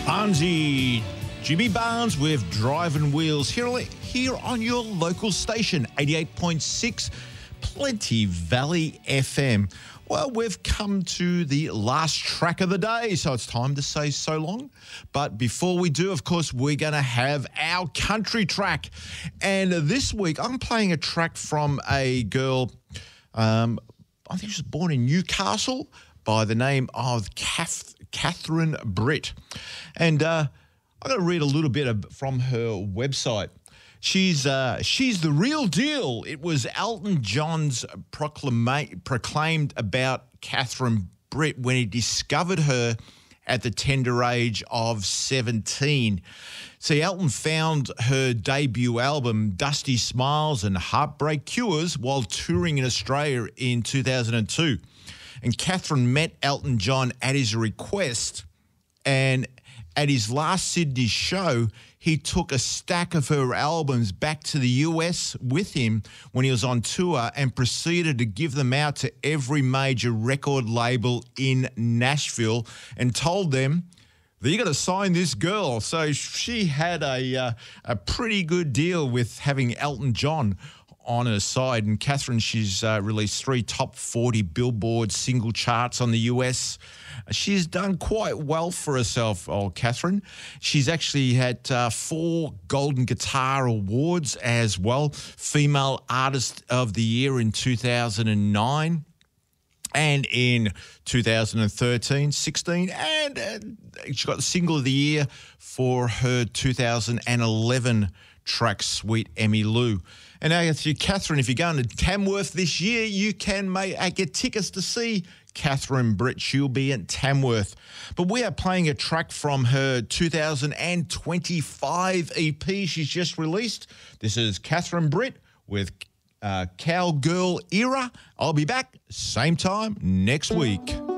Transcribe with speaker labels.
Speaker 1: Barnesy, Jimmy Barnes with Driving Wheels here on your local station, 88.6 Plenty Valley FM. Well, we've come to the last track of the day, so it's time to say so long. But before we do, of course, we're going to have our country track. And this week, I'm playing a track from a girl, I think she was born in Newcastle, by the name of Catherine Britt. And I'm going to read a little bit from her website. She's the real deal. It was Elton John's proclaimed about Catherine Britt when he discovered her at the tender age of 17. See, Elton found her debut album, Dusty Smiles and Heartbreak Cures, while touring in Australia in 2002. And Catherine met Elton John at his request, and at his last Sydney show, he took a stack of her albums back to the US with him when he was on tour and proceeded to give them out to every major record label in Nashville and told them that you got to sign this girl. So she had a pretty good deal with having Elton John on her side. And Catherine, she's released 3 top 40 Billboard single charts on the US. She's done quite well for herself, Catherine. She's actually had 4 Golden Guitar Awards as well. Female Artist of the Year in 2009 and in 2013, 16, and she got the Single of the Year for her 2011 track, Sweet Emmy Lou. And now, Catherine, if you're going to Tamworth this year, you can get tickets to see Catherine Britt. She'll be at Tamworth. But we are playing a track from her 2025 EP she's just released. This is Catherine Britt with Cowgirl Era. I'll be back same time next week.